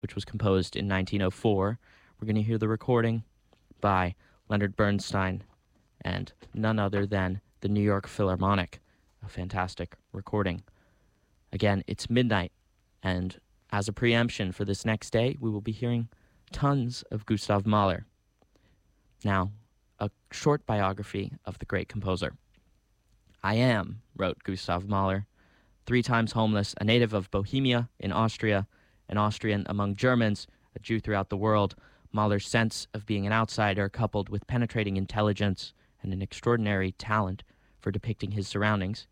which was composed in 1904. We're going to hear the recording by Leonard Bernstein and none other than the New York Philharmonic. A fantastic recording. Again, it's midnight, and as a preemption for this next day, we will be hearing tons of Gustav Mahler. Now, a short biography of the great composer. "I am," wrote Gustav Mahler, "3 times homeless, a native of Bohemia in Austria, an Austrian among Germans, a Jew throughout the world. Mahler's sense of being an outsider, coupled with penetrating intelligence and an extraordinary talent for depicting his surroundings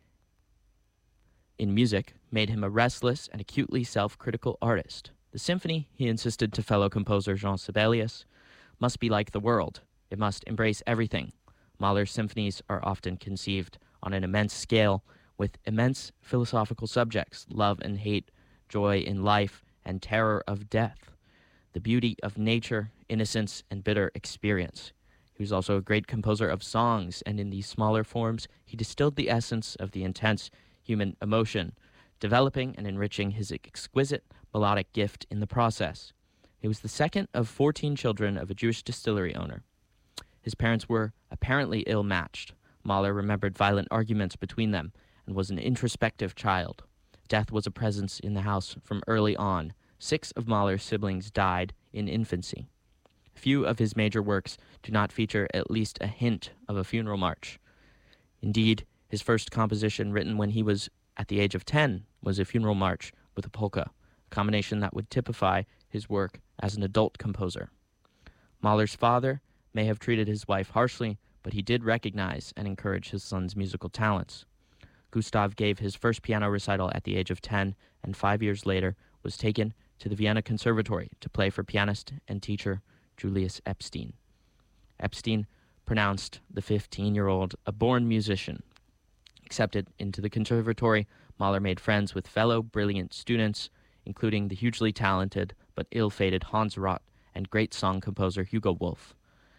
in music, made him a restless and acutely self-critical artist. The symphony, he insisted to fellow composer Jean Sibelius, must be like the world. It must embrace everything. Mahler's symphonies are often conceived on an immense scale with immense philosophical subjects, love and hate, joy in life, and terror of death, the beauty of nature, innocence, and bitter experience. He was also a great composer of songs, and in these smaller forms, he distilled the essence of the intense human emotion, developing and enriching his exquisite melodic gift in the process. He was the second of 14 children of a Jewish distillery owner. His parents were apparently ill-matched. Mahler remembered violent arguments between them and was an introspective child. Death was a presence in the house from early on. 6 of Mahler's siblings died in infancy. Few of his major works do not feature at least a hint of a funeral march. Indeed, his first composition, written when he was at the age of 10, was a funeral march with a polka, a combination that would typify his work as an adult composer. Mahler's father may have treated his wife harshly, but he did recognize and encourage his son's musical talents. Gustav gave his first piano recital at the age of 10, and 5 years later was taken to the Vienna Conservatory to play for pianist and teacher Julius Epstein. Epstein pronounced the 15-year-old a born musician. Accepted into the conservatory, Mahler made friends with fellow brilliant students, including the hugely talented but ill-fated Hans Rott and great song composer Hugo Wolf.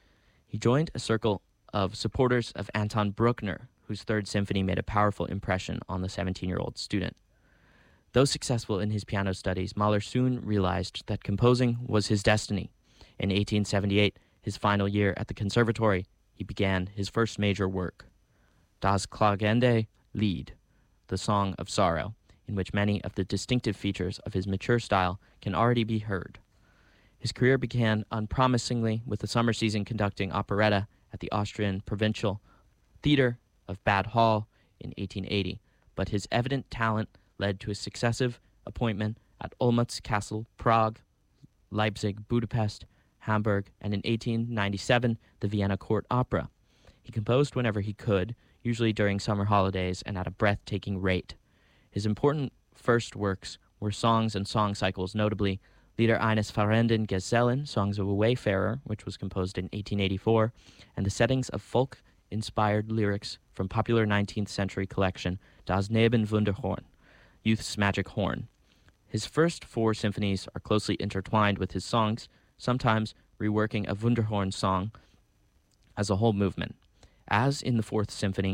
He joined a circle of supporters of Anton Bruckner, whose Third Symphony made a powerful impression on the 17-year-old student. Though successful in his piano studies, Mahler soon realized that composing was his destiny. In 1878, his final year at the conservatory, he began his first major work, Das klagende Lied, the Song of Sorrow, in which many of the distinctive features of his mature style can already be heard. His career began unpromisingly with the summer season conducting operetta at the Austrian Provincial Theater of Bad Hall in 1880, but his evident talent led to a successive appointment at Olmütz Castle, Prague, Leipzig, Budapest, Hamburg, and in 1897, the Vienna Court Opera. He composed whenever he could, usually during summer holidays and at a breathtaking rate. His important first works were songs and song cycles, notably Lieder eines fahrenden Gesellen, Songs of a Wayfarer, which was composed in 1884, and the settings of folk-inspired lyrics from popular 19th century collection Das Nebenwunderhorn, Youth's Magic Horn. His first 4 symphonies are closely intertwined with his songs, sometimes reworking a Wunderhorn song as a whole movement, as in the Fourth Symphony,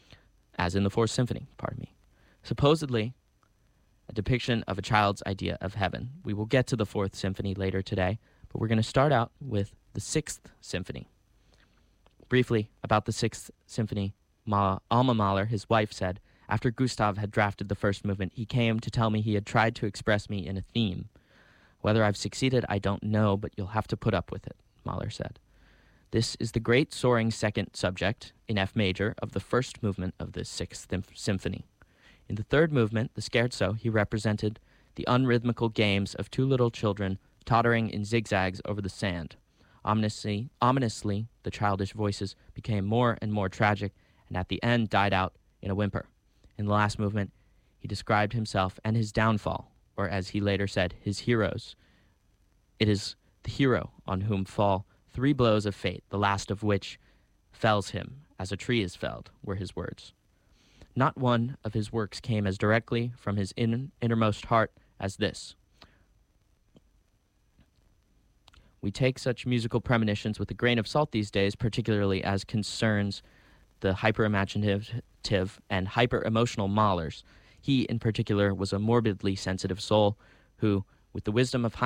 supposedly a depiction of a child's idea of heaven. We will get to the Fourth Symphony later today, but we're going to start out with the Sixth Symphony. Briefly, about the Sixth Symphony, Alma Mahler, his wife, said, "After Gustav had drafted the first movement, he came to tell me he had tried to express me in a theme. Whether I've succeeded, I don't know, but you'll have to put up with it," Mahler said. This is the great soaring second subject, in F major, of the first movement of the Sixth Symphony. In the third movement, the scherzo, he represented the unrhythmical games of 2 little children tottering in zigzags over the sand. Ominously, the childish voices became more and more tragic, and at the end died out in a whimper. In the last movement, he described himself and his downfall, or as he later said, his heroes. It is the hero on whom fall 3 blows of fate, the last of which fells him as a tree is felled, were his words. Not one of his works came as directly from his innermost heart as this. We take such musical premonitions with a grain of salt these days, particularly as concerns the hyper-imaginative and hyper-emotional Mahlers. He, in particular, was a morbidly sensitive soul who, with the wisdom of